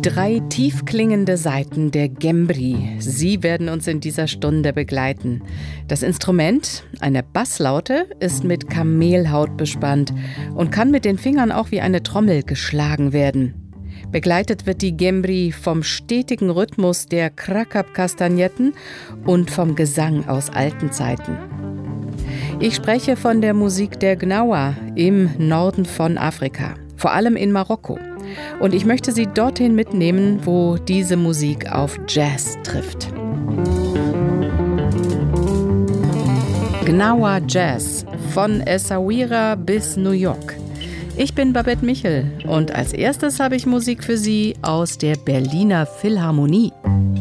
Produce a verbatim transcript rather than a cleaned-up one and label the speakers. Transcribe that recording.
Speaker 1: Drei tiefklingende Saiten der Gembri. Sie werden uns in dieser Stunde begleiten. Das Instrument, eine Basslaute, ist mit Kamelhaut bespannt und kann mit den Fingern auch wie eine Trommel geschlagen werden. Begleitet wird die Gembri vom stetigen Rhythmus der Krakap-Kastagnetten und vom Gesang aus alten Zeiten. Ich spreche von der Musik der Gnawa im Norden von Afrika, vor allem in Marokko. Und ich möchte Sie dorthin mitnehmen, wo diese Musik auf Jazz trifft. Gnawa Jazz, von Essaouira bis New York. Ich bin Babette Michel und als erstes habe ich Musik für Sie aus der Berliner Philharmonie.